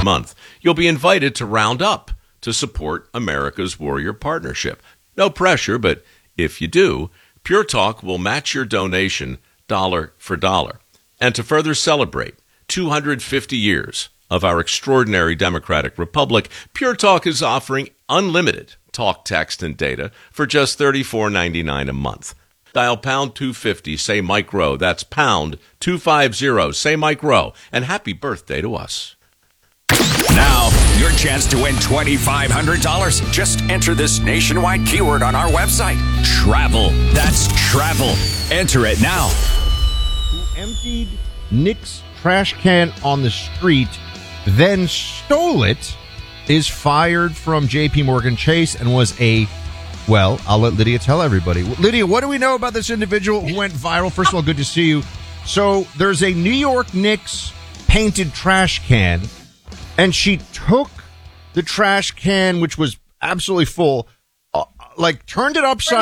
month, you'll be invited to round up to support America's Warrior Partnership. No pressure, but if you do, Pure Talk will match your donation dollar for dollar. And to further celebrate 250 years of our extraordinary democratic republic, Pure Talk is offering unlimited talk, text, and data for just $34.99 a month. Dial pound 250, say Mike Rowe. That's pound 250, say Mike Rowe. And happy birthday to us. Now, your chance to win $2,500. Just enter this nationwide keyword on our website. Travel. That's travel. Enter it now. Who emptied Nick's trash can on the street, then stole it, is fired from J.P. Morgan Chase and was well, I'll let Lydia tell everybody. Lydia, what do we know about this individual who went viral? First of all, good to see you. So there's a New York Knicks painted trash can, and she took the trash can, which was absolutely full, turned it upside